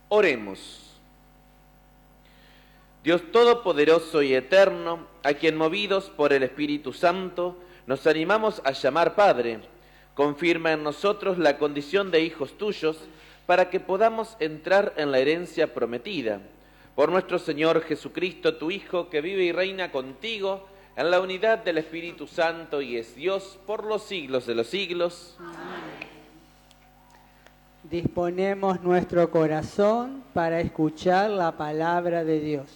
Oremos. Dios Todopoderoso y Eterno, a quien movidos por el Espíritu Santo nos animamos a llamar Padre, confirma en nosotros la condición de hijos tuyos para que podamos entrar en la herencia prometida. Por nuestro Señor Jesucristo, tu Hijo, que vive y reina contigo en la unidad del Espíritu Santo y es Dios por los siglos de los siglos. Amén. Disponemos nuestro corazón para escuchar la palabra de Dios.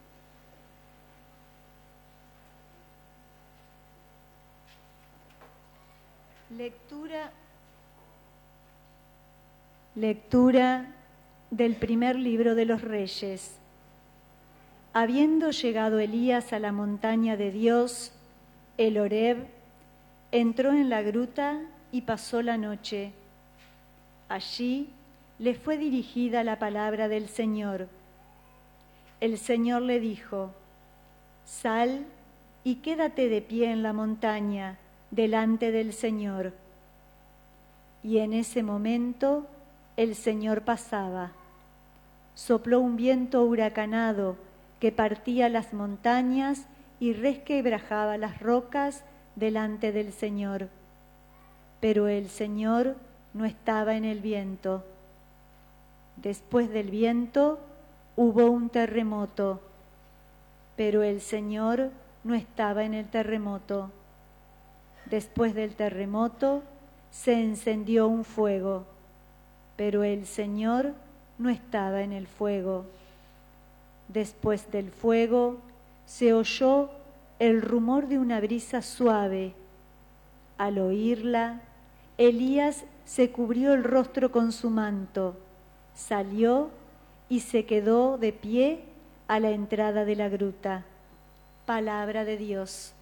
Lectura del primer libro de los Reyes. Habiendo llegado Elías a la montaña de Dios, el Horeb, entró en la gruta y pasó la noche. Allí le fue dirigida la palabra del Señor. El Señor le dijo: Sal y quédate de pie en la montaña, delante del Señor. Y en ese momento el Señor pasaba. Sopló un viento huracanado que partía las montañas y resquebrajaba las rocas delante del Señor. Pero el Señor no estaba en el viento. Después del viento hubo un terremoto, pero el Señor no estaba en el terremoto. Después del terremoto se encendió un fuego, pero el Señor no estaba en el fuego. Después del fuego se oyó el rumor de una brisa suave. Al oírla, Elías se cubrió el rostro con su manto, salió y se quedó de pie a la entrada de la gruta. Palabra de Dios.